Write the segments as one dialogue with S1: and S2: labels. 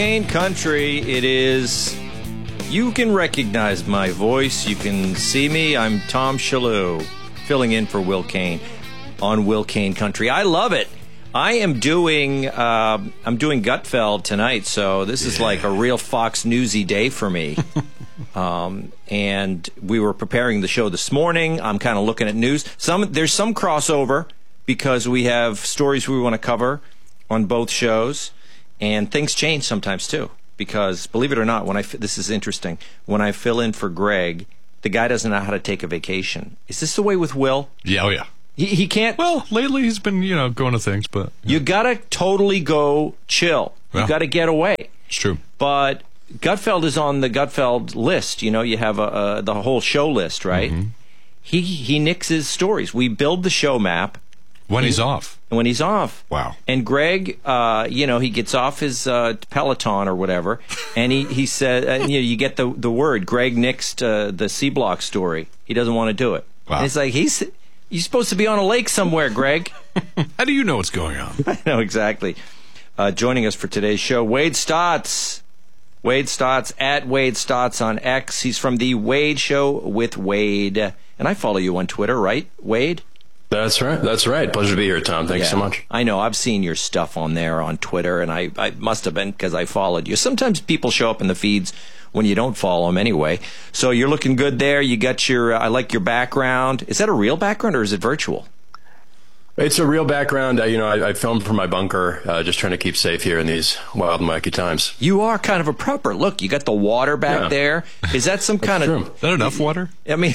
S1: Kane Country, it is. You can recognize my voice. You can see me. I'm Tom Shalhoub, filling in for Will Kane on Will Kane Country. I love it. I am doing Gutfeld tonight, so this is like a real Fox Newsy day for me. And we were preparing the show this morning. I'm kind of looking at news. There's some crossover because we have stories we want to cover on both shows. And things change sometimes, too, because, believe it or not, this is interesting. When I fill in for Greg, the guy doesn't know how to take a vacation. Is this the way with Will?
S2: Yeah, oh yeah.
S1: He can't...
S2: Well, lately he's been, going to things, but...
S1: You got to totally go chill. You got to get away.
S2: It's true.
S1: But Gutfeld is on the Gutfeld list. You have the whole show list, right? Mm-hmm. He nixes stories. We build the show map.
S2: When he's off.
S1: When he's off.
S2: Wow.
S1: And Greg, he gets off his Peloton or whatever, and he said, you get the word. Greg nixed the C-Block story. He doesn't want to do it.
S2: Wow.
S1: And it's like, you're supposed to be on a lake somewhere, Greg.
S2: How do you know what's going on?
S1: I know, exactly. Joining us for today's show, Wade Stotz. Wade Stotz, at Wade Stotz on X. He's from The Wade Show with Wade. And I follow you on Twitter, right, Wade?
S3: That's right. Pleasure to be here, Tom. Thanks so much.
S1: I know. I've seen your stuff on there on Twitter, and I must have been because I followed you. Sometimes people show up in the feeds when you don't follow them anyway. So you're looking good there. You got I like your background. Is that a real background or is it virtual?
S3: It's a real background. I filmed from my bunker, just trying to keep safe here in these wild and wacky times.
S1: You are kind of a prepper. Look, you got the water back there. Is that some kind of...
S2: Is that enough water?
S1: I mean,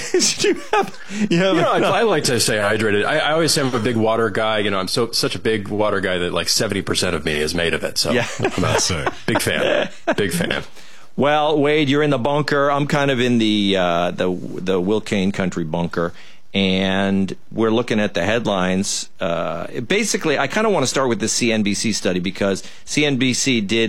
S3: I like to stay hydrated. I always say I'm a big water guy. I'm such a big water guy that like 70% of me is made of it. So I'm a big fan. Big fan.
S1: Well, Wade, you're in the bunker. I'm kind of in the Will Kane Country bunker. And we're looking at the headlines. Basically, I kind of want to start with the CNBC study because CNBC did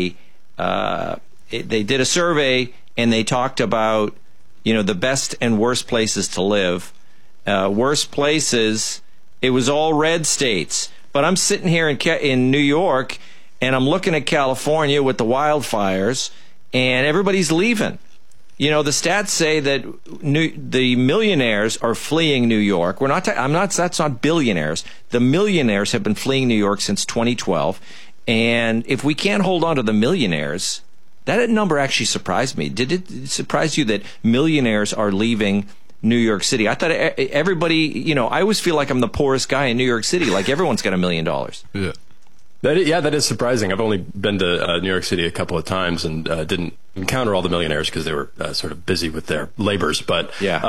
S1: they did a survey and they talked about the best and worst places to live. Worst places, it was all red states. But I'm sitting here in New York and I'm looking at California with the wildfires, and everybody's leaving. The stats say that the millionaires are fleeing New York. That's not billionaires. The millionaires have been fleeing New York since 2012. And if we can't hold on to the millionaires, that number actually surprised me. Did it surprise you that millionaires are leaving New York City? I thought everybody, I always feel like I'm the poorest guy in New York City. Like everyone's got $1 million.
S3: Yeah. That is surprising. I've only been to New York City a couple of times and didn't encounter all the millionaires because they were sort of busy with their labors. But it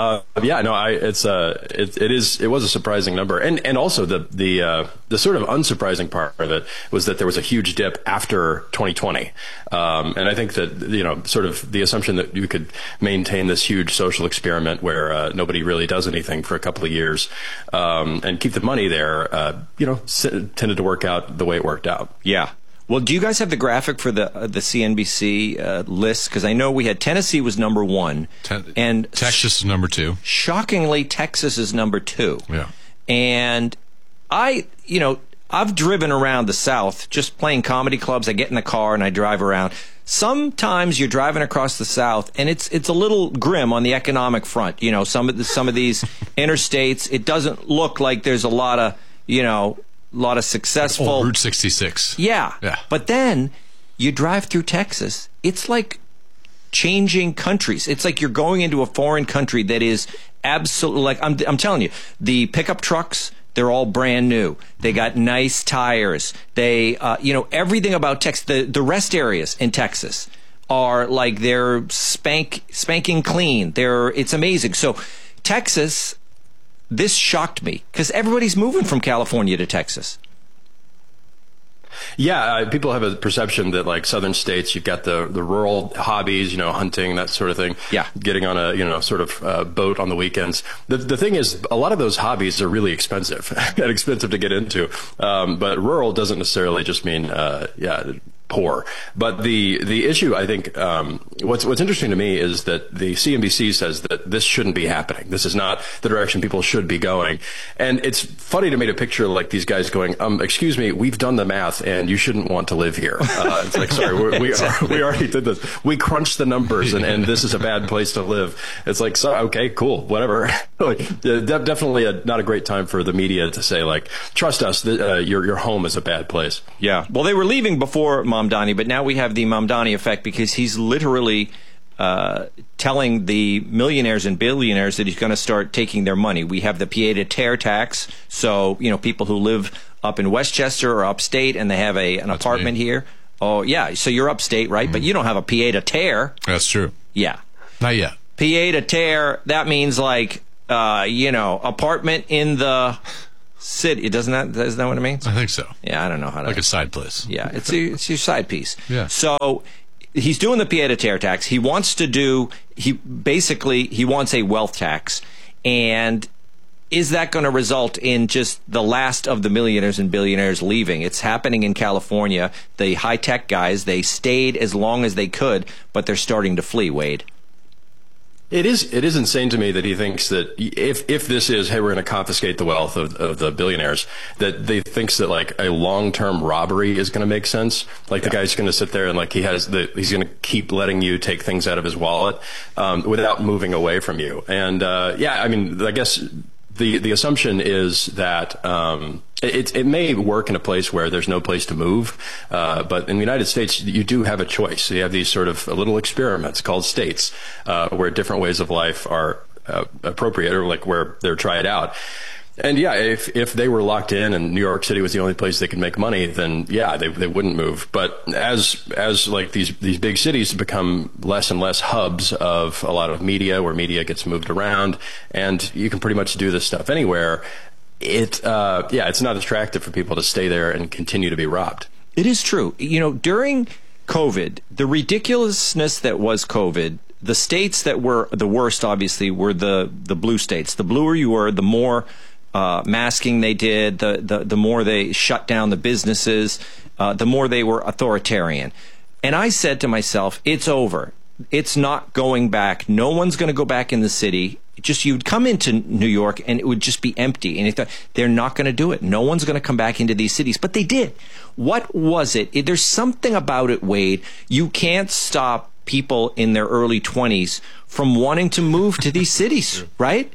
S3: was a surprising number, and also the sort of unsurprising part of it was that there was a huge dip after 2020, and I think that sort of the assumption that you could maintain this huge social experiment where nobody really does anything for a couple of years and keep the money there, tended to work out the way it worked out.
S1: Yeah. Well, do you guys have the graphic for the CNBC list? Because I know we had Tennessee was number one, and
S2: Texas is number two.
S1: Shockingly, Texas is number two.
S2: Yeah.
S1: And I've driven around the South just playing comedy clubs. I get in the car and I drive around. Sometimes you're driving across the South and it's a little grim on the economic front. Some of these interstates, it doesn't look like there's a lot of successful...
S2: Route 66.
S1: Yeah. But then you drive through Texas, it's like changing countries. It's like you're going into a foreign country that is absolutely... Like, I'm telling you, the pickup trucks, they're all brand new. They got nice tires. They, everything about Texas, the rest areas in Texas are like they're spanking clean. It's amazing. So Texas... This shocked me because everybody's moving from California to Texas.
S3: Yeah, people have a perception that like southern states, you've got the rural hobbies, hunting, that sort of thing.
S1: Yeah.
S3: Getting on a, sort of boat on the weekends. The thing is, a lot of those hobbies are really expensive and expensive to get into. But rural doesn't necessarily just mean, poor. But the issue, I think, what's interesting to me is that the CNBC says that this shouldn't be happening. This is not the direction people should be going. And it's funny to me to picture like these guys going, excuse me, we've done the math and you shouldn't want to live here. It's like, sorry, we already did this. We crunched the numbers and this is a bad place to live. It's like, so, okay, cool, whatever. Definitely not a great time for the media to say, like, trust us, your home is a bad place.
S1: Yeah. Well, they were leaving before Mamdani, but now we have the Mamdani effect because he's literally telling the millionaires and billionaires that he's going to start taking their money. We have the pied-à-terre tax. So, people who live up in Westchester or upstate and they have an apartment here. Oh, yeah. So you're upstate, right? But you don't have a pied-à-terre.
S2: That's true.
S1: Yeah.
S2: Not yet.
S1: Pied-à-terre, that means like, apartment in the city. Isn't that what it means?
S2: I think so.
S1: Yeah, I don't know how to.
S2: Like a side place.
S1: Yeah, it's your side piece.
S2: Yeah.
S1: So he's doing the pied-à-terre tax. He wants a wealth tax. And is that going to result in just the last of the millionaires and billionaires leaving? It's happening in California. The high-tech guys, they stayed as long as they could, but they're starting to flee, Wade.
S3: It is insane to me that he thinks that if this is, hey, we're going to confiscate the wealth of the billionaires, that they thinks that like a long-term robbery is going to make sense. Like the guy's going to sit there and like he's going to keep letting you take things out of his wallet without moving away from you. And I mean, I guess the assumption is that it may work in a place where there's no place to move, but in the United States, you do have a choice. You have these sort of little experiments called states where different ways of life are appropriate or like where they're tried out. And yeah, if they were locked in and New York City was the only place they could make money, then yeah, they wouldn't move. But as like these big cities become less and less hubs of a lot of media, where media gets moved around, and you can pretty much do this stuff anywhere, it's not attractive for people to stay there and continue to be robbed.
S1: It is true. During COVID, the ridiculousness that was COVID, the states that were the worst, obviously, were the blue states. The bluer you were, the more masking they did, the more they shut down the businesses, the more they were authoritarian. And I said to myself, it's over. It's not going back. No one's going to go back in the city. You'd come into New York and it would just be empty. And they're not going to do it. No one's going to come back into these cities. But they did. What was it? There's something about it, Wade. You can't stop people in their early 20s from wanting to move to these cities, right?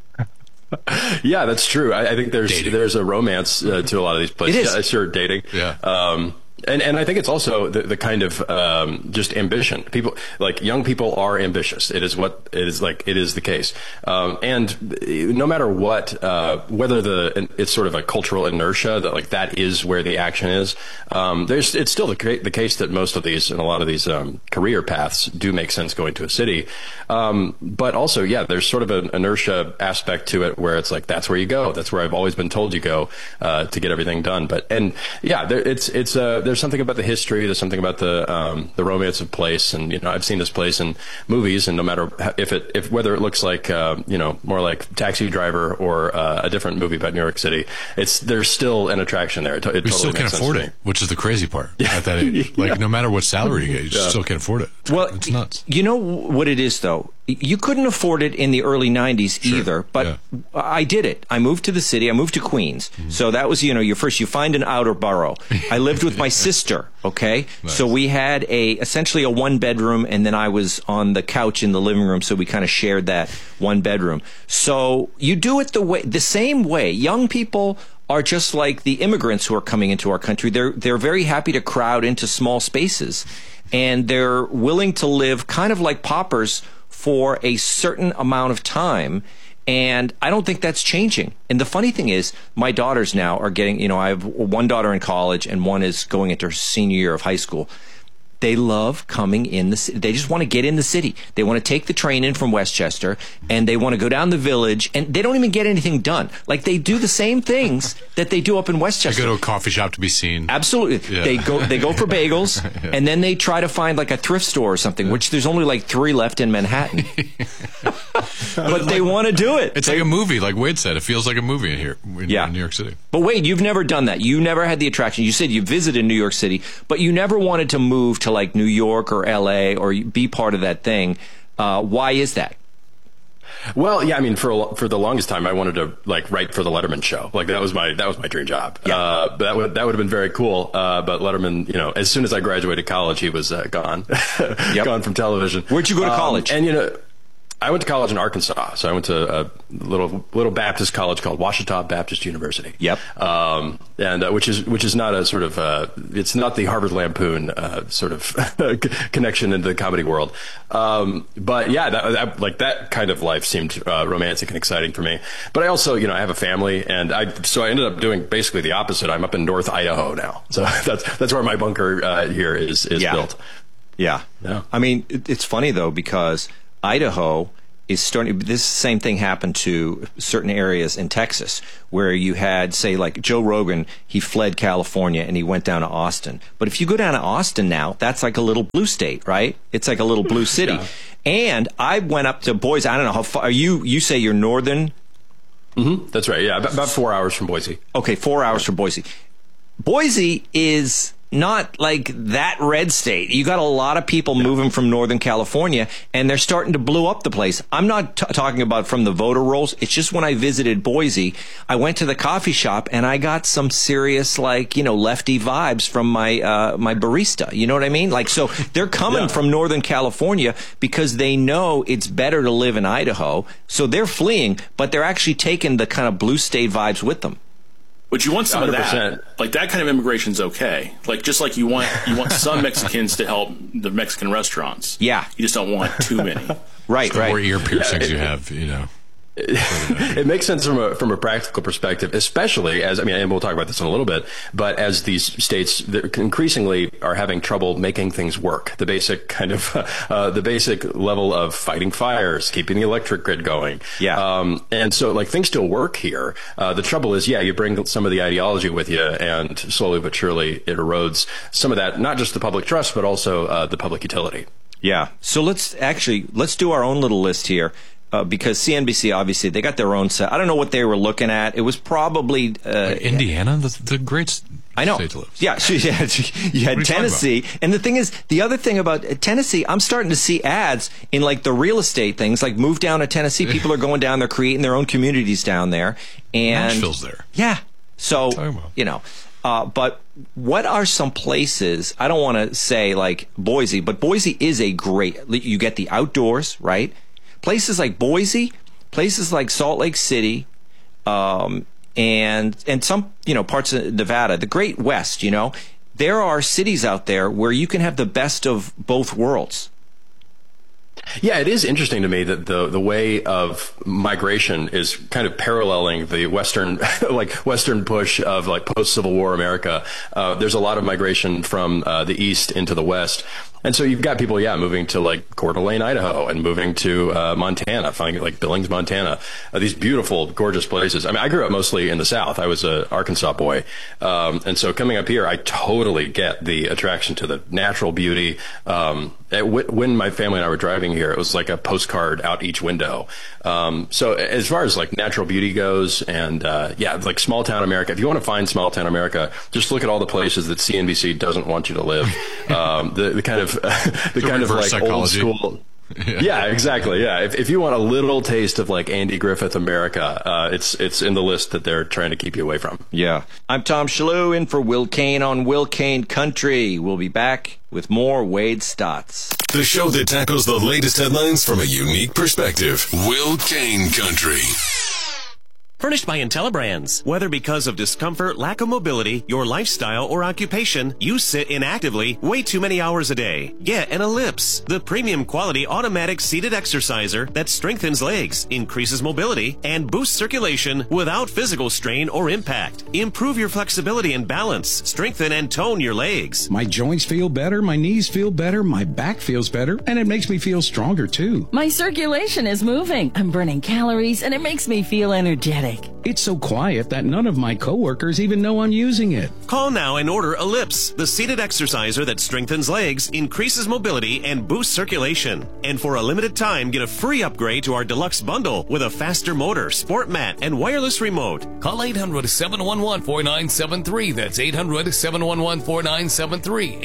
S3: Yeah, that's true. I think there's a romance to a lot of these places.
S1: It is.
S3: Yeah, sure, dating.
S2: Yeah.
S3: And I think it's also the kind of just ambition. People, like young people, are ambitious. It is what it is. Like it is the case. And no matter what, whether it's sort of a cultural inertia that like that is where the action is. It's still the case that most of these and a lot of these career paths do make sense going to a city. But also, yeah, there's sort of an inertia aspect to it where it's like that's where you go. That's where I've always been told you go to get everything done. There's something about the history. There's something about the romance of place, and I've seen this place in movies, and no matter whether it looks like more like Taxi Driver or a different movie about New York City, there's still an attraction there. It totally
S2: still can't afford it, which is the crazy part. At that age, like no matter what salary you get, you just still can't afford it.
S1: Well,
S2: it's nuts.
S1: You know what it is though. You couldn't afford it in the early 90s either, but I did it. I moved to the city. I moved to Queens. Mm-hmm. So that was, you find an outer borough. I lived with my sister, okay? Nice. So we had essentially a one bedroom, and then I was on the couch in the living room, so we kind of shared that one bedroom. So you do it the same way. Young people are just like the immigrants who are coming into our country. They're very happy to crowd into small spaces, and they're willing to live kind of like paupers for a certain amount of time, and I don't think that's changing. And the funny thing is, my daughters now are getting, I have one daughter in college and one is going into her senior year of high school. They love coming in the city. They just want to get in the city. They want to take the train in from Westchester, and they want to go down the Village, and they don't even get anything done. Like, they do the same things that they do up in Westchester.
S2: They go to a coffee shop to be seen.
S1: Absolutely. Yeah. They go for bagels, and then they try to find like a thrift store or something, which there's only like 3 left in Manhattan. but they want to do it.
S2: It's like a movie, like Wade said. It feels like a movie in here in New York City.
S1: But Wade, you've never done that. You never had the attraction. You said you visited New York City, but you never wanted to move to like New York or L.A. or be part of that thing. Why is that?
S3: Well, yeah, I mean, for the longest time, I wanted to like write for the Letterman show. Like that was my dream job.
S1: Yeah.
S3: That would have been very cool. But Letterman, as soon as I graduated college, he was gone, gone from television.
S1: Where'd you go to college?
S3: And I went to college in Arkansas. So I went to a little Baptist college called Ouachita Baptist University.
S1: Yep.
S3: And which is not a sort of it's not the Harvard Lampoon sort of connection into the comedy world. But yeah, that kind of life seemed romantic and exciting for me. But I also, I have a family, and I ended up doing basically the opposite. I'm up in North Idaho now, so that's where my bunker here is built.
S1: Yeah. I mean, it's funny though, because Idaho is starting. This same thing happened to certain areas in Texas, where you had, say, like Joe Rogan. He fled California and he went down to Austin. But if you go down to Austin now, that's like a little blue state, right? It's like a little blue city. Yeah. And I went up to Boise. I don't know how far. You say you're northern?
S3: Mm-hmm. That's right. Yeah, about 4 hours from Boise.
S1: Okay, 4 hours from Boise. Boise is not like that red state. You got a lot of people moving from Northern California, and they're starting to blow up the place. I'm not talking about from the voter rolls. It's just when I visited Boise, I went to the coffee shop and I got some serious, lefty vibes from my my barista. You know what I mean? Like, so they're coming from Northern California because they know it's better to live in Idaho. So they're fleeing, but they're actually taking the kind of blue state vibes with them.
S4: But you want some
S3: 100%.
S4: of that. Like that kind of immigration's okay. Like just like you want some Mexicans to help the Mexican restaurants.
S1: Yeah.
S4: You just don't want too many.
S1: Right.
S2: The more ear piercings you have,
S3: It makes sense from a practical perspective, especially and we'll talk about this in a little bit, but as these states increasingly are having trouble making things work, the basic kind of, the basic level of fighting fires, keeping the electric grid going.
S1: Yeah.
S3: And so like things still work here. The trouble is, you bring some of the ideology with you, and slowly but surely it erodes some of that, not just the public trust, but also the public utility.
S1: Yeah. So let's do our own little list here. Because CNBC, obviously, they got their own set. I don't know what they were looking at. It was probably
S2: Indiana, the great state to live.
S1: Yeah, you had Tennessee. And the thing is, the other thing about Tennessee, I'm starting to see ads in like the real estate things, like move down to Tennessee. People are going down there, creating their own communities down there. And
S2: Nashville's there.
S1: Yeah. So, but what are some places, I don't want to say like Boise, but Boise is you get the outdoors, right? Places like Boise, places like Salt Lake City, and some parts of Nevada, the Great West. There are cities out there where you can have the best of both worlds.
S3: Yeah, it is interesting to me that the way of migration is kind of paralleling the Western push of like post-Civil War America. There's a lot of migration from the East into the West. And so you've got people, moving to like Coeur d'Alene, Idaho, and moving to Montana, finding like Billings, Montana, these beautiful, gorgeous places. I mean, I grew up mostly in the South. I was an Arkansas boy. And so coming up here, I totally get the attraction to the natural beauty. When my family and I were driving here, it was like a postcard out each window. So as far as like natural beauty goes, and like small town America, if you want to find small town America, just look at all the places that CNBC doesn't want you to live. The kind of like
S2: psychology.
S3: Old school. Yeah, exactly. Yeah. If you want a little taste of like Andy Griffith America, it's in the list that they're trying to keep you away from.
S1: Yeah. I'm Tom Shalhoub in for Will Kane on Will Kane Country. We'll be back with more Wade Stotts.
S5: The show that tackles the latest headlines from a unique perspective. Will Kane Country.
S6: Furnished by IntelliBrands. Whether because of discomfort, lack of mobility, your lifestyle, or occupation, you sit inactively way too many hours a day. Get an Ellipse, the premium quality automatic seated exerciser that strengthens legs, increases mobility, and boosts circulation without physical strain or impact. Improve your flexibility and balance. Strengthen and tone your legs.
S7: My joints feel better, my knees feel better, my back feels better, and it makes me feel stronger too.
S8: My circulation is moving. I'm burning calories, and it makes me feel energetic.
S7: It's so quiet that none of my coworkers even know I'm using it.
S6: Call now and order Ellipse, the seated exerciser that strengthens legs, increases mobility, and boosts circulation. And for a limited time, get a free upgrade to our deluxe bundle with a faster motor, sport mat, and wireless remote.
S8: Call 800-711-4973. That's 800-711-4973.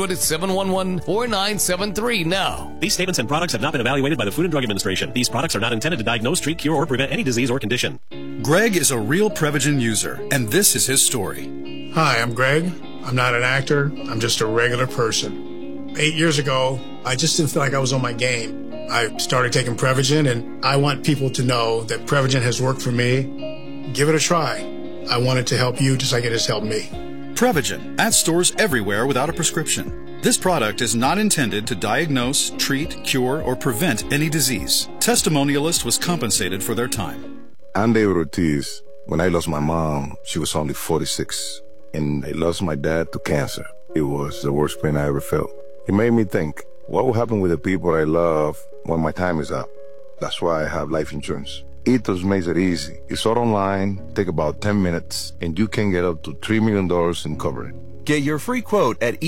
S8: 800-711-4973 now.
S6: These statements and products have not been evaluated by the Food and Drug Administration. These products are not intended to diagnose, treat, cure, or prevent any disease or condition.
S9: Greg is a real Prevagen user, and this is his story.
S10: Hi, I'm Greg. I'm not an actor. I'm just a regular person. 8 years ago, I just didn't feel like I was on my game. I started taking Prevagen, and I want people to know that Prevagen has worked for me. Give it a try. I want it to help you just like it has helped me.
S9: Prevagen, at stores everywhere without a prescription. This product is not intended to diagnose, treat, cure, or prevent any disease. Testimonialist was compensated for their time.
S11: I'm David Ortiz. When I lost my mom, she was only 46, and I lost my dad to cancer. It was the worst pain I ever felt. It made me think, what will happen with the people I love when my time is up? That's why I have life insurance. Ethos makes it easy. It's all online, take about 10 minutes, and you can get up to $3 million in coverage.
S12: Get your free quote at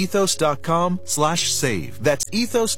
S12: ethos.com/save. That's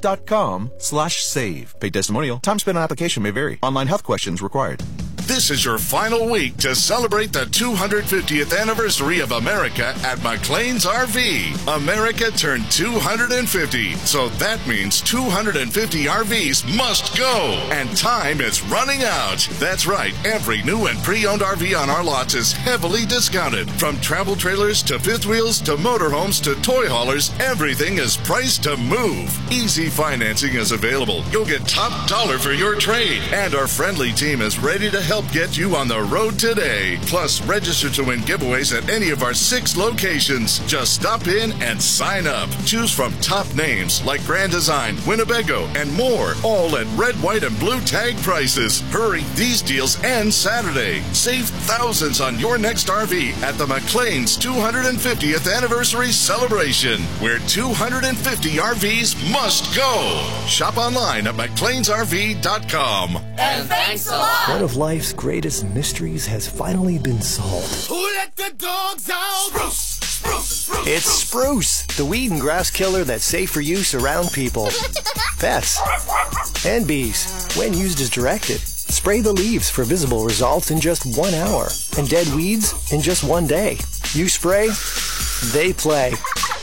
S12: ethos.com/save. Paid testimonial. Time spent on application may vary. Online health questions required.
S13: This is your final week to celebrate the 250th anniversary of America at McLean's RV. America turned 250, so that means 250 RVs must go, and time is running out. That's right, every new and pre-owned RV on our lots is heavily discounted. From travel trailers to fifth wheels to motorhomes to toy haulers, everything is priced to move. Easy financing is available. You'll get top dollar for your trade, and our friendly team is ready to help get you on the road today. Plus, register to win giveaways at any of our 6 locations. Just stop in and sign up. Choose from top names like Grand Design, Winnebago, and more, all at red, white, and blue tag prices. Hurry, these deals end Saturday. Save thousands on your next RV at the McLean's 250th anniversary celebration, where 250 RVs must go. Shop online at McLeansRV.com.
S14: And thanks a lot. One of life's greatest mysteries has finally been solved.
S15: Who let the dogs out?
S14: Spruce! Spruce! Spruce! It's Spruce, the weed and grass killer that's safe for use around people, pets, and bees. When used as directed, spray the leaves for visible results in just 1 hour, and dead weeds in just 1 day. You spray, they play.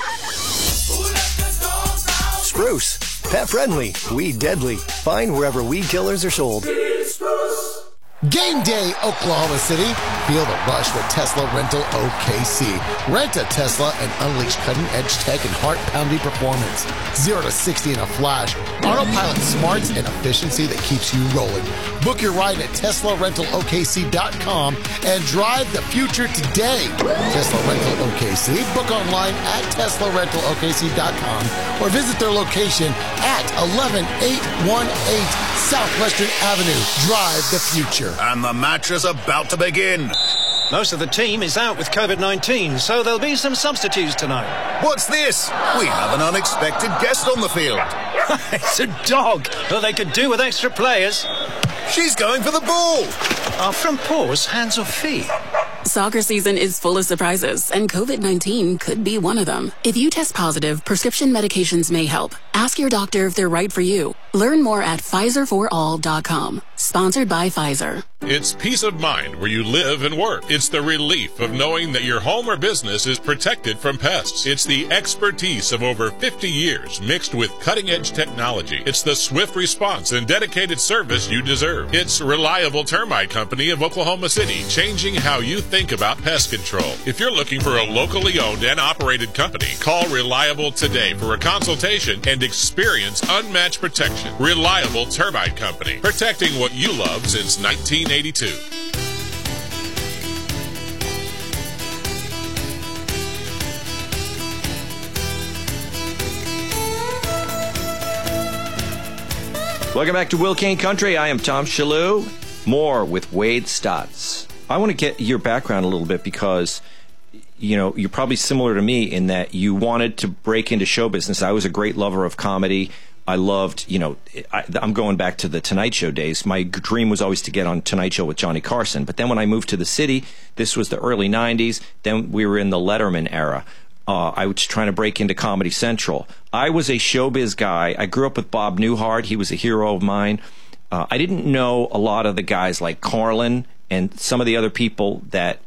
S14: Spruce, pet friendly, weed deadly. Find wherever weed killers are sold.
S15: Game day, Oklahoma City. Feel the rush with Tesla Rental OKC. Rent a Tesla and unleash cutting-edge tech and heart-pounding performance. 0 to 60 in a flash. Autopilot smarts and efficiency that keeps you rolling. Book your ride at TeslaRentalOKC.com and drive the future today. Tesla Rental OKC. Book online at TeslaRentalOKC.com or visit their location at 11818 Southwestern Avenue. Drive the future.
S16: And the match is about to begin.
S17: Most of the team is out with COVID-19, so there'll be some substitutes tonight.
S16: What's this? We have an unexpected guest on the field.
S17: It's a dog. Well, they could do with extra players.
S16: She's going for the ball.
S17: Are front paws hands or feet?
S18: Soccer season is full of surprises, and COVID-19 could be one of them. If you test positive, prescription medications may help. Ask your doctor if they're right for you. Learn more at PfizerForAll.com. Sponsored by Pfizer.
S19: It's peace of mind where you live and work. It's the relief of knowing that your home or business is protected from pests. It's the expertise of over 50 years mixed with cutting-edge technology. It's the swift response and dedicated service you deserve. It's Reliable Termite Company of Oklahoma City, changing how you think about pest control. If you're looking for a locally owned and operated company, call Reliable today for a consultation and experience unmatched protection. Reliable Termite Company, protecting what you love since 1982.
S1: Welcome back to Will Kane Country. I am Tom Shalhoub. More with Wade Stotts. I want to get your background a little bit because, you know, you're probably similar to me in that you wanted to break into show business. I was a great lover of comedy, I loved, I'm going back to the Tonight Show days. My dream was always to get on Tonight Show with Johnny Carson. But then when I moved to the city, this was the early 90s. Then we were in the Letterman era. I was trying to break into Comedy Central. I was a showbiz guy. I grew up with Bob Newhart. He was a hero of mine. I didn't know a lot of the guys like Carlin and some of the other people that,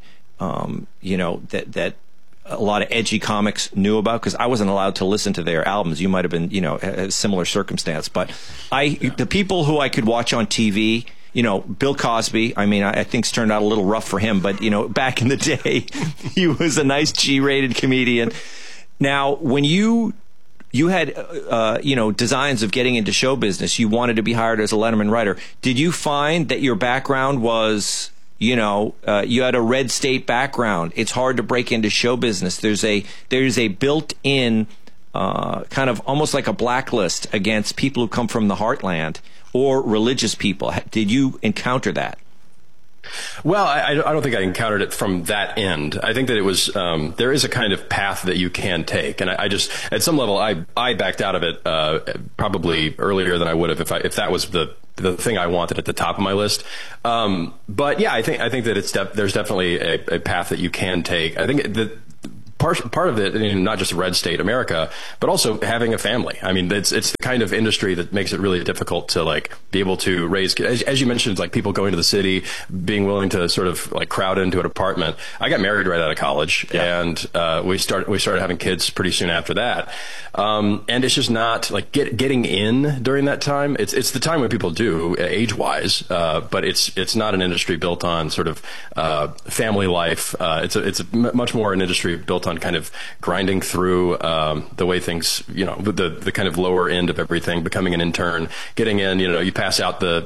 S1: that a lot of edgy comics knew about, because I wasn't allowed to listen to their albums. You might have been, a similar circumstance. But the people who I could watch on TV, Bill Cosby, I think it's turned out a little rough for him, but, back in the day, he was a nice G-rated comedian. Now, when you had, designs of getting into show business, you wanted to be hired as a Letterman writer. Did you find that your background was, you had a red state background? It's hard to break into show business. There's a built-in kind of almost like a blacklist against people who come from the heartland or religious people. Did you encounter that?
S3: Well, I don't think I encountered it from that end. I think that it was there is a kind of path that you can take, and I just at some level I backed out of it probably earlier than I would have if that was the thing I wanted at the top of my list. But yeah, I think that there's definitely a path that you can take. I think that part of it, not just red state America, but also having a family. I mean, it's the kind of industry that makes it really difficult to be able to raise, as you mentioned, people going to the city, being willing to sort of crowd into an apartment. I got married right out of college, and we started having kids pretty soon after that. And it's just not getting in during that time. It's the time when people do age wise, but it's not an industry built on sort of family life. It's much more an industry built on kind of grinding through the way things, the kind of lower end of everything, becoming an intern, getting in, you pass out the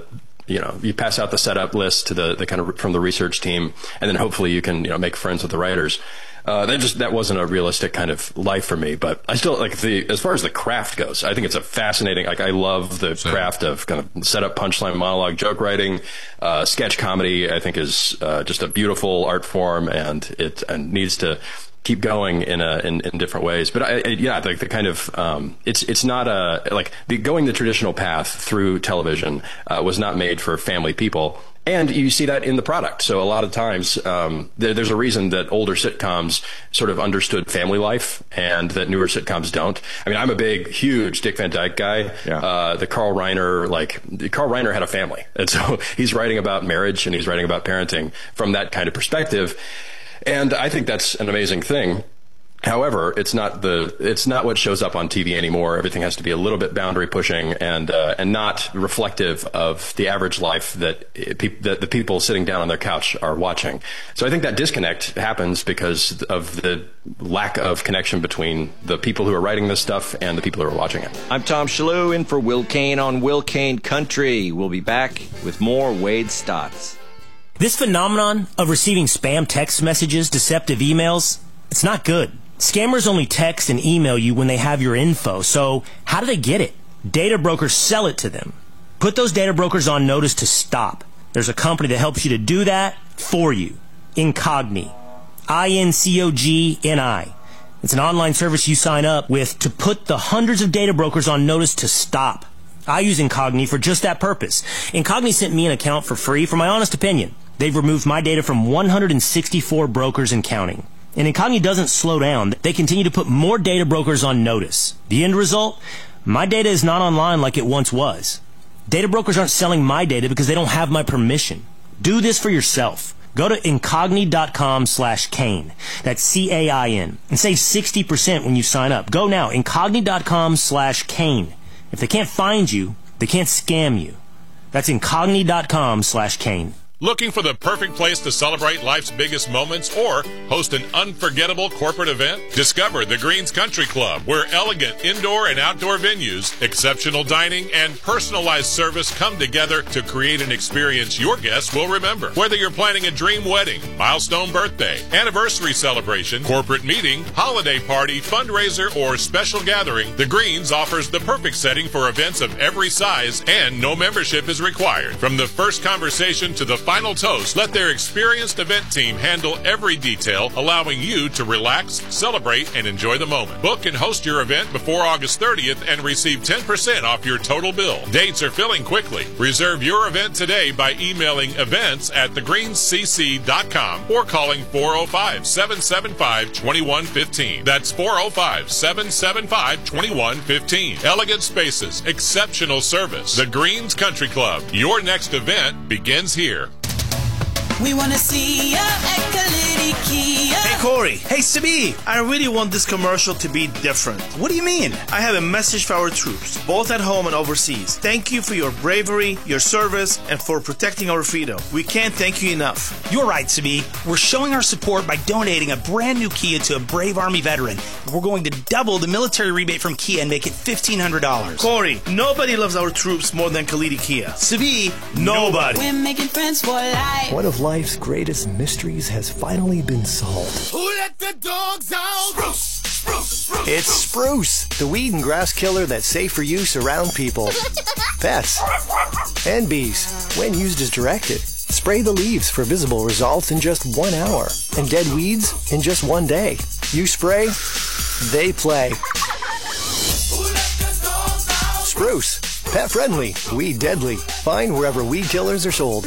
S3: setup list to the kind of from the research team, and then hopefully you can, make friends with the writers. That wasn't a realistic kind of life for me, but I still as far as the craft goes, I think it's a fascinating, I love the craft of kind of setup, punchline, monologue, joke writing, sketch comedy. I think is just a beautiful art form, and it needs to keep going in different ways. But the kind of it's not going the traditional path through television was not made for family people. And you see that in the product. So a lot of times, there's a reason that older sitcoms sort of understood family life and that newer sitcoms don't. I mean, I'm a huge Dick Van Dyke guy. Yeah. Carl Reiner had a family. And so he's writing about marriage and he's writing about parenting from that kind of perspective. And I think that's an amazing thing. However, it's not what shows up on TV anymore. Everything has to be a little bit boundary pushing and not reflective of the average life that the people sitting down on their couch are watching. So I think that disconnect happens because of the lack of connection between the people who are writing this stuff and the people who are watching it.
S1: I'm Tom Shalhoub in for Will Kane on Will Kane Country. We'll be back with more Wade Stotts.
S8: This phenomenon of receiving spam text messages, deceptive emails, it's not good. Scammers only text and email you when they have your info, so how do they get it? Data brokers sell it to them. Put those data brokers on notice to stop. There's a company that helps you to do that for you. Incogni. INCOGNI. It's an online service you sign up with to put the hundreds of data brokers on notice to stop. I use Incogni for just that purpose. Incogni sent me an account for free for my honest opinion. They've removed my data from 164 brokers and counting. And Incogni doesn't slow down. They continue to put more data brokers on notice. The end result? My data is not online like it once was. Data brokers aren't selling my data because they don't have my permission. Do this for yourself. Go to incogni.com/Kane. That's CAIN. And save 60% when you sign up. Go now, incogni.com/Kane. If they can't find you, they can't scam you. That's incogni.com/Kane.
S19: Looking for the perfect place to celebrate life's biggest moments or host an unforgettable corporate event? Discover the Greens Country Club, where elegant indoor and outdoor venues, exceptional dining, and personalized service come together to create an experience your guests will remember. Whether you're planning a dream wedding, milestone birthday, anniversary celebration, corporate meeting, holiday party, fundraiser, or special gathering, the Greens offers the perfect setting for events of every size, and no membership is required. From the first conversation to the final final toast, let their experienced event team handle every detail, allowing you to relax, celebrate, and enjoy the moment. Book and host your event before August 30th and receive 10% off your total bill. Dates are filling quickly. Reserve your event today by emailing events@thegreenscc.com or calling 405-775-2115. That's 405-775-2115. Elegant spaces, exceptional service. The Greens Country Club. Your next event begins here.
S20: We want to see ya at Kalidi Kia.
S21: Hey, Corey. Hey, Sabi. I really want this commercial to be different. What do you mean? I have a message for our troops, both at home and overseas. Thank you for your bravery, your service, and for protecting our freedom. We can't thank you enough.
S22: You're right, Sabi. We're showing our support by donating a brand new Kia to a brave Army veteran. We're going to double the military rebate from Kia and make it $1,500.
S21: Corey, nobody loves our troops more than Kalidi Kia. Sabi, nobody.
S20: We're making friends for life.
S14: One of life's greatest mysteries has finally been solved.
S20: Who let the dogs out? Spruce, spruce, spruce.
S14: It's Spruce, the weed and grass killer that's safe for use around people, pets, and bees when used as directed. Spray the leaves for visible results in just 1 hour and dead weeds in just 1 day. You spray, they play. Spruce, pet friendly, weed deadly. Find wherever weed killers are sold.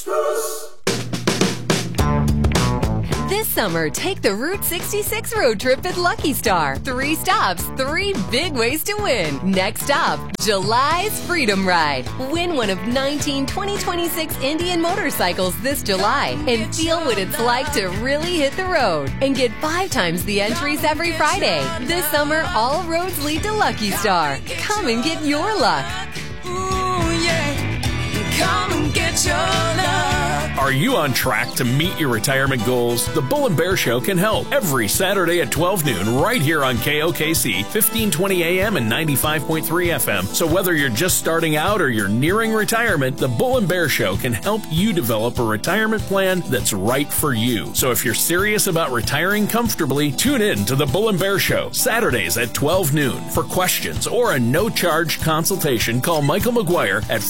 S23: This summer, take the Route 66 road trip at Lucky Star. 3 stops, 3 big ways to win. Next stop, July's Freedom Ride. Win one of 19 2026 Indian motorcycles this July and feel what it's like to really hit the road. And get 5 times the entries every Friday. This summer, all roads lead to Lucky Star. Come and get your luck.
S20: Ooh, yeah. Come and get your love.
S24: Are you on track to meet your retirement goals? The Bull and Bear Show can help every Saturday at 12 noon right here on KOKC, 1520 AM and 95.3 FM. So whether you're just starting out or you're nearing retirement, the Bull and Bear Show can help you develop a retirement plan that's right for you. So if you're serious about retiring comfortably, tune in to the Bull and Bear Show, Saturdays at 12 noon. For questions or a no-charge consultation, call Michael McGuire at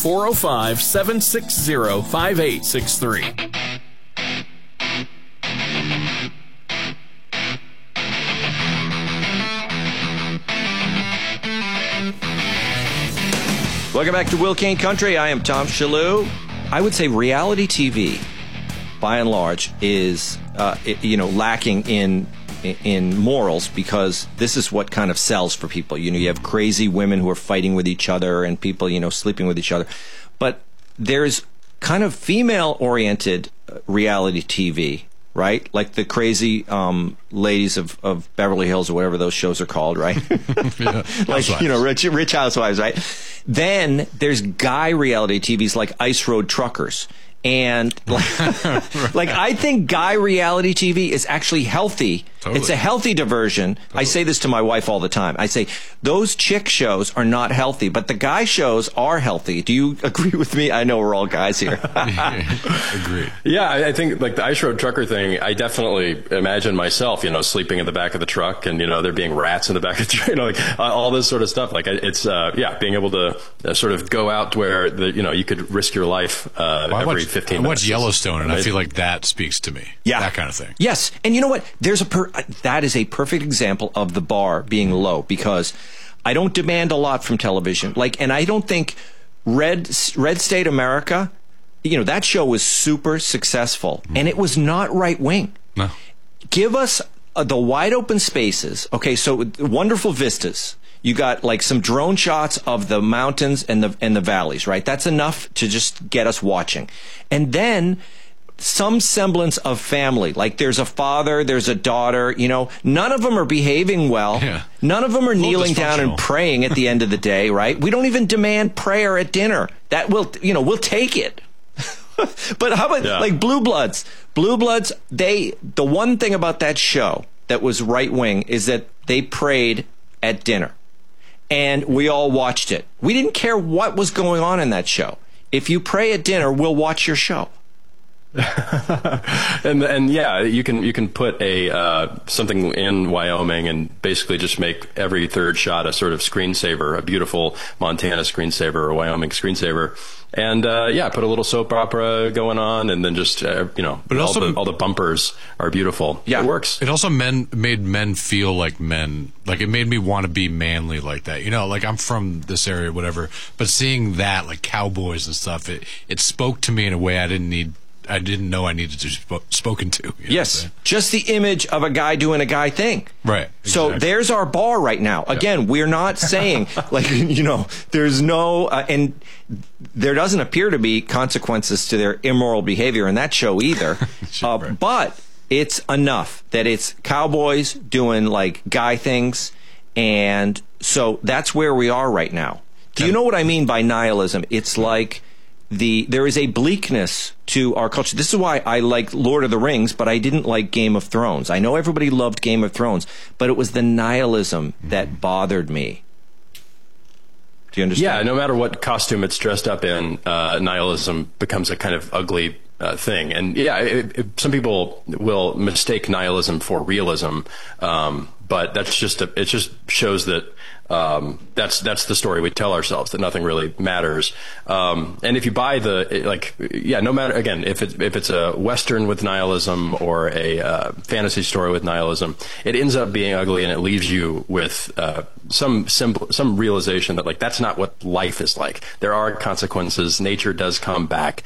S24: 405-760-5863.
S1: Welcome back to Will Kane Country. I am Tom Shalhoub. I would say reality TV, by and large, is lacking in morals, because this is what kind of sells for people. You have crazy women who are fighting with each other and people sleeping with each other, but there's kind of female-oriented reality TV, right? Like the crazy ladies of Beverly Hills or whatever those shows are called, right?
S2: Yeah,
S1: like, Rich Housewives, right? Then there's guy reality TVs like Ice Road Truckers. And like I think guy reality TV is actually healthy. Totally. It's a healthy diversion. Totally. I say this to my wife all the time. I say those chick shows are not healthy, but the guy shows are healthy. Do you agree with me? I know we're all guys here.
S2: Agreed.
S3: Yeah, I think like the Ice Road Trucker thing, I definitely imagine myself, sleeping in the back of the truck and, there being rats in the back of the truck, like all this sort of stuff. Like it's, being able to sort of go out where you could risk your life every 15 minutes.
S2: I watch Yellowstone, and I feel like that speaks to me.
S1: Yeah.
S2: That kind of thing.
S1: Yes. And you know what? There's that is a perfect example of the bar being low, because I don't demand a lot from television. And I don't think Red State America, that show was super successful, and it was not right wing.
S2: No.
S1: Give us the wide open spaces. Okay, so wonderful vistas. You got like some drone shots of the mountains and the valleys, right? That's enough to just get us watching. And then some semblance of family. Like there's a father, there's a daughter, none of them are behaving well. Yeah. None of them are kneeling down and praying at the end of the day, right? We don't even demand prayer at dinner. That we'll take it. But how about like Blue Bloods? Blue Bloods, the one thing about that show that was right wing is that they prayed at dinner. And we all watched it. We didn't care what was going on in that show. If you pray at dinner, we'll watch your show.
S3: and yeah, you can put a something in Wyoming and basically just make every third shot a sort of screensaver, a beautiful Montana screensaver or Wyoming screensaver, and put a little soap opera going on, and then just but all the bumpers are beautiful. Yeah, it works.
S2: It also made men feel like men. Like, it made me want to be manly like that. Like, I'm from this area, whatever, but seeing that, like cowboys and stuff, it spoke to me in a way I didn't know I needed to be spoken to.
S1: Yes, just the image of a guy doing a guy thing.
S2: Right.
S1: So there's our bar right now. Again, we're not saying, there's no, and there doesn't appear to be consequences to their immoral behavior in that show either. But it's enough that it's cowboys doing, like, guy things. And so that's where we are right now. Do you know what I mean by nihilism? It's like... there is a bleakness to our culture. This is why I like Lord of the Rings, but I didn't like Game of Thrones. I know everybody loved Game of Thrones, but it was the nihilism that bothered me. Do you understand?
S3: Yeah, no matter what costume it's dressed up in, nihilism becomes a kind of ugly thing. And yeah, some people will mistake nihilism for realism, but that's just it just shows that that's the story we tell ourselves, that nothing really matters. And if you buy no matter, again, if it's a Western with nihilism or a fantasy story with nihilism, it ends up being ugly, and it leaves you with some realization that, like, that's not what life is like. There are consequences. Nature does come back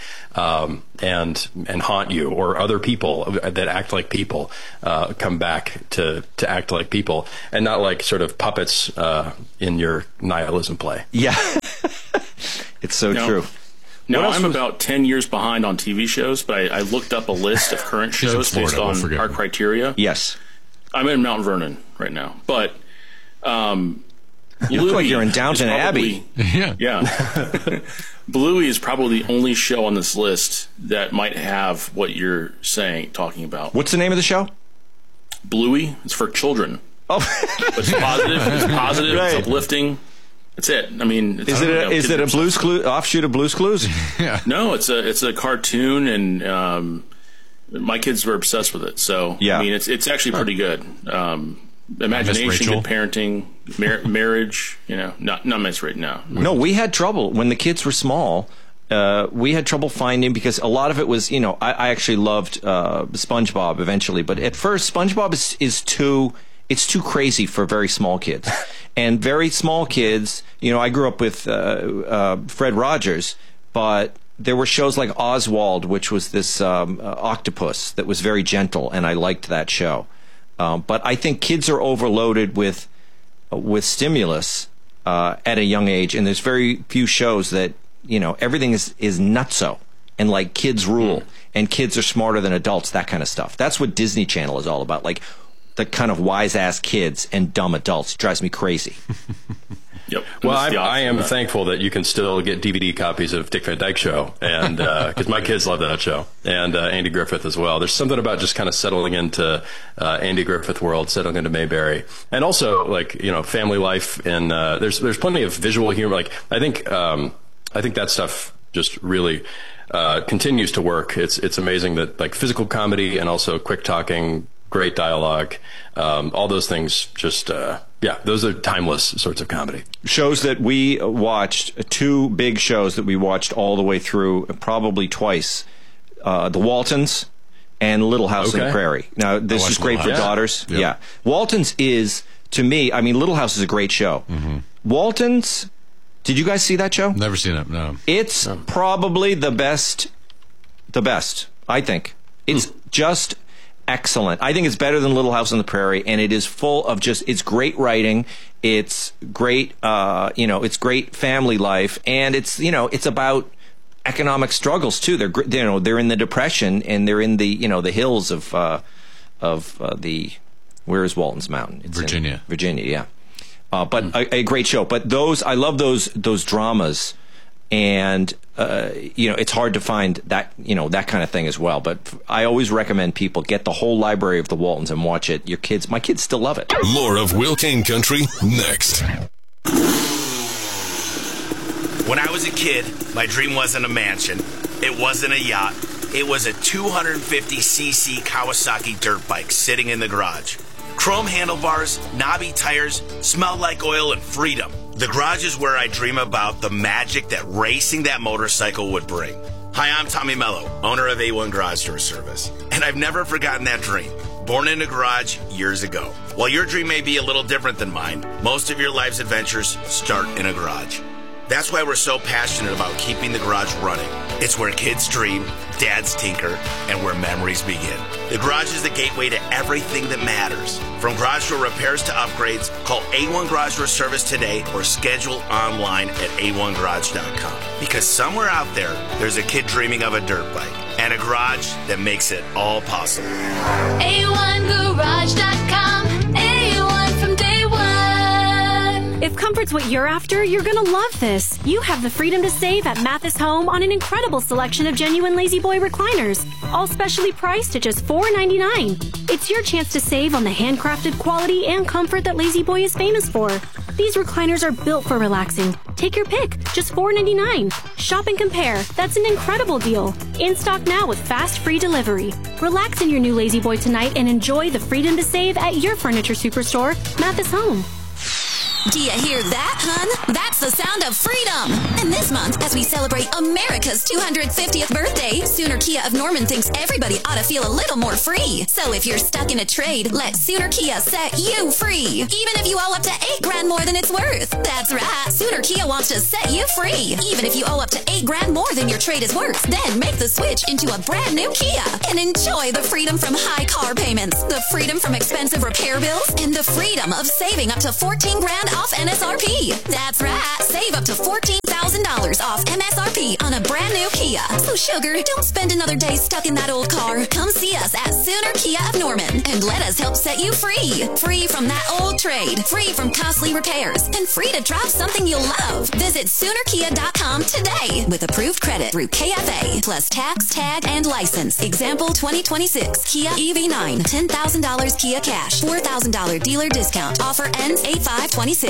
S3: and haunt you, or other people that act like people come back to act like people, and not like sort of puppets in your nihilism play.
S1: Yeah. It's so true.
S4: Now, I'm about 10 years behind on TV shows, but I looked up a list of current shows based on our criteria.
S1: Yes.
S4: I'm in Mount Vernon right now, but
S1: you look like you're in Downton Abbey.
S4: Yeah. Bluey is probably the only show on this list that might have what you're talking about.
S1: What's the name of the show?
S4: Bluey. It's for children.
S1: Oh,
S4: it's positive. It's positive. Right. It's uplifting. That's it. I mean,
S1: is it a Blue's Clues offshoot of Blue's Clues?
S2: Yeah.
S4: No, it's a cartoon, and my kids were obsessed with it. So yeah, I mean, it's actually pretty good. Imagination, good parenting, marriage. Not Miss right now.
S1: No, we had trouble when the kids were small. We had trouble finding, because a lot of it was, I actually loved SpongeBob eventually, but at first SpongeBob is too crazy for very small kids. And very small kids, I grew up with Fred Rogers, but there were shows like Oswald, which was this octopus that was very gentle, and I liked that show. But I think kids are overloaded with stimulus at a young age, and there's very few shows that, everything is nutso, and like kids rule, and kids are smarter than adults, that kind of stuff. That's what Disney Channel is all about, like the kind of wise-ass kids and dumb adults. It drives me crazy.
S4: Yep.
S3: Well, I am thankful that you can still get DVD copies of Dick Van Dyke Show, and because my kids love that show, and Andy Griffith as well. There's something about just kind of settling into Andy Griffith world, settling into Mayberry, and also like family life. And there's plenty of visual humor. Like I think that stuff just really continues to work. It's amazing that like physical comedy and also quick talking, great dialogue, all those things just those are timeless sorts of comedy.
S1: Shows that we watched, two big shows that we watched all the way through, probably twice, The Waltons and Little House on the Prairie. Now, this is great for daughters. Yep. Yeah. Waltons is, to me, Little House is a great show. Mm-hmm. Waltons, did you guys see that show?
S2: Never seen it, no.
S1: It's probably the best, I think. It's just excellent. I think it's better than Little House on the Prairie, and it is full of it's great writing, it's great, it's great family life, and it's about economic struggles too. They're in the Depression, and they're in the the hills of the, where is Walton's Mountain? It's
S2: Virginia.
S1: In Virginia, yeah. But a great show. But I love those dramas. And it's hard to find that that kind of thing as well. But I always recommend people get the whole library of the Waltons and watch it. My kids still love it.
S13: More of Will Kane Country next.
S5: When I was a kid, my dream wasn't a mansion. It wasn't a yacht. It was a 250cc Kawasaki dirt bike sitting in the garage. Chrome handlebars, knobby tires, smelled like oil and freedom. The garage is where I dream about the magic that racing that motorcycle would bring. Hi, I'm Tommy Mello, owner of A1 Garage Door Service, and I've never forgotten that dream. Born in a garage years ago. While your dream may be a little different than mine, most of your life's adventures start in a garage. That's why we're so passionate about keeping the garage running. It's where kids dream, dads tinker, and where memories begin. The garage is the gateway to everything that matters. From garage door repairs to upgrades, call A1 Garage Door Service today or schedule online at a1garage.com. Because somewhere out there, there's a kid dreaming of a dirt bike and a garage that makes it all possible.
S20: A1garage.com. A1 from day one.
S6: If comfort's what you're after, you're gonna love this. You have the freedom to save at Mathis Home on an incredible selection of genuine Lazy Boy recliners, all specially priced at just $4.99. It's your chance to save on the handcrafted quality and comfort that Lazy Boy is famous for. These recliners are built for relaxing. Take your pick, just $4.99. Shop and compare. That's an incredible deal. In stock now with fast free delivery. Relax in your new Lazy Boy tonight and enjoy the freedom to save at your furniture superstore, Mathis Home.
S18: Do you hear that, hun? That's the sound of freedom. And this month, as we celebrate America's 250th birthday, Sooner Kia of Norman thinks everybody ought to feel a little more free. So if you're stuck in a trade, let Sooner Kia set you free. Even if you owe up to $8,000 more than it's worth. That's right. Sooner Kia wants to set you free. Even if you owe up to $8,000 more than your trade is worth. Then make the switch into a brand new Kia and enjoy the freedom from high car payments, the freedom from expensive repair bills, and the freedom of saving up to $14,000 off MSRP. That's right. Save up to $14,000 off MSRP on a brand new Kia. So sugar, don't spend another day stuck in that old car. Come see us at Sooner Kia of Norman and let us help set you free. Free from that old trade, free from costly repairs, and free to drive something you'll love. Visit SoonerKia.com today with approved credit through KFA plus tax, tag, and license. Example 2026 Kia EV9, $10,000 Kia cash, $4,000 dealer discount. Offer ends 8/5/26.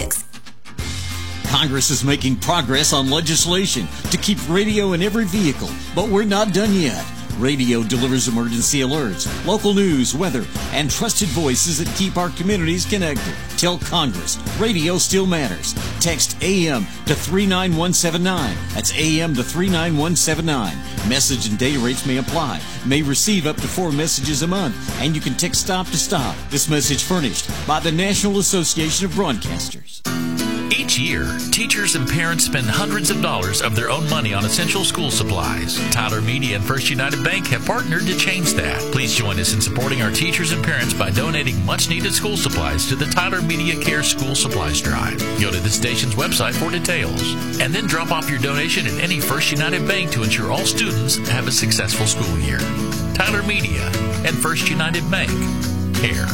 S7: Congress is making progress on legislation to keep radio in every vehicle, but we're not done yet. Radio delivers emergency alerts, local news, weather, and trusted voices that keep our communities connected. Tell Congress, radio still matters. Text AM to 39179. That's AM to 39179. Message and data rates may apply. May receive up to 4 messages a month, and you can text stop to stop. This message furnished by the National Association of Broadcasters.
S10: Each year, teachers and parents spend hundreds of dollars of their own money on essential school supplies. Tyler Media and First United Bank have partnered to change that. Please join us in supporting our teachers and parents by donating much-needed school supplies to the Tyler Media Care School Supplies Drive. Go to the station's website for details, and then drop off your donation at any First United Bank to ensure all students have a successful school year. Tyler Media and First United Bank. Care.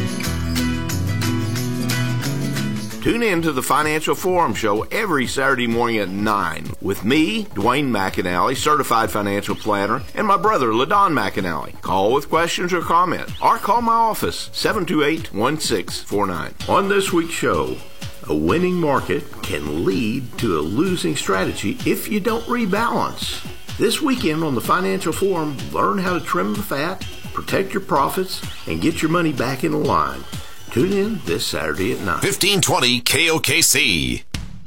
S25: Tune in to the Financial Forum Show every Saturday morning at 9 with me, Dwayne McAnally, certified financial planner, and my brother, LaDon McAnally. Call with questions or comments, or call my office, 728-1649. On this week's show, a winning market can lead to a losing strategy if you don't rebalance. This weekend on the Financial Forum, learn how to trim the fat, protect your profits, and get your money back in line. Tune in this Saturday at 9.
S16: 1520 KOKC.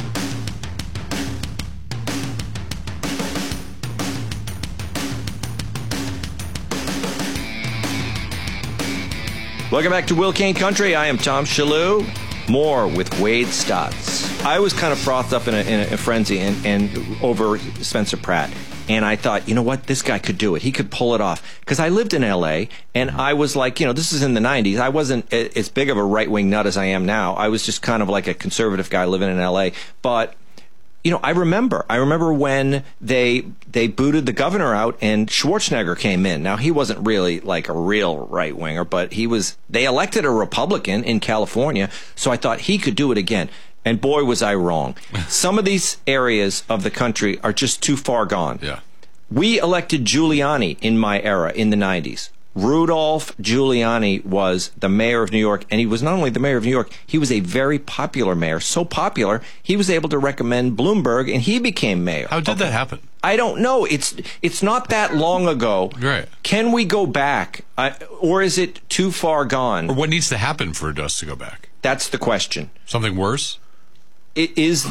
S1: Welcome back to Will Kane Country. I am Tom Shalhoub. More with Wade Stotts. I was kind of frothed up in a frenzy and over Spencer Pratt. And I thought, you know what, this guy could do it. He could pull it off. Because I lived in L.A., and I was like, you know, this is in the 90s. I wasn't as big of a right-wing nut as I am now. I was just kind of like a conservative guy living in L.A. But, you know, I remember when they booted the governor out and Schwarzenegger came in. Now, he wasn't really like a real right-winger, but they elected a Republican in California, so I thought he could do it again. And boy, was I wrong. Some of these areas of the country are just too far gone.
S2: Yeah.
S1: We elected Giuliani in my era in the 90s. Rudolph Giuliani was the mayor of New York, and he was not only the mayor of New York, he was a very popular mayor. So popular, he was able to recommend Bloomberg, and he became mayor.
S2: How did that happen?
S1: I don't know. It's not that long ago.
S2: Right.
S1: Can we go back, or is it too far gone?
S2: Or what needs to happen for us to go back?
S1: That's the question.
S2: Something worse?
S1: It is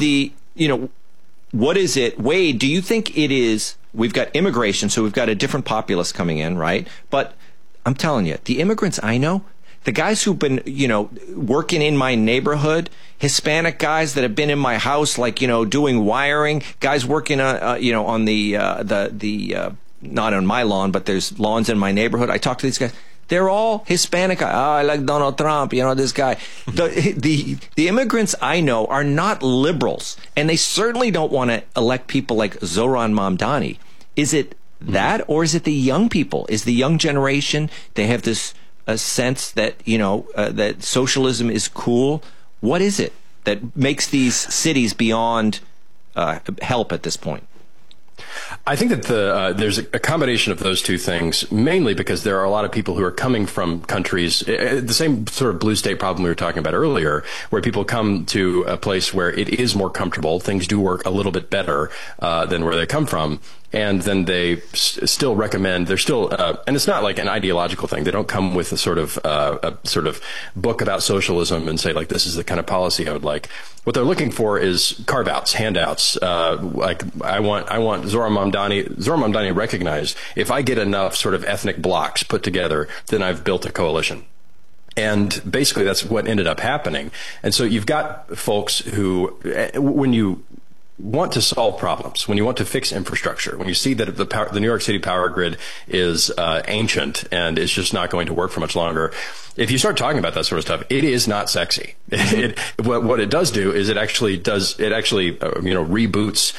S1: what is it? Wade, do you think it is, we've got immigration, so we've got a different populace coming in, right? But I'm telling you, the immigrants I know, the guys who've been, working in my neighborhood, Hispanic guys that have been in my house, like, doing wiring, guys working on the not on my lawn, but there's lawns in my neighborhood. I talk to these guys. They're all Hispanic. Oh, I like Donald Trump, this guy. The immigrants I know are not liberals, and they certainly don't want to elect people like Zoran Mamdani. Is it that, or is it the young people? Is the young generation, they have this sense that, that socialism is cool? What is it that makes these cities beyond help at this point?
S3: I think that there's a combination of those two things, mainly because there are a lot of people who are coming from countries, the same sort of blue state problem we were talking about earlier, where people come to a place where it is more comfortable, things do work a little bit better than where they come from. And then they still recommend, they're still, and it's not like an ideological thing. They don't come with a sort of book about socialism and say, like, this is the kind of policy I would like. What they're looking for is carve-outs, handouts. Like, I want Zoran Mamdani recognized, if I get enough sort of ethnic blocks put together, then I've built a coalition. And basically that's what ended up happening. And so you've got folks who, when you want to solve problems, when you want to fix infrastructure, when you see that the New York City power grid is ancient and it's just not going to work for much longer, if you start talking about that sort of stuff, it is not sexy. What it does do is it actually reboots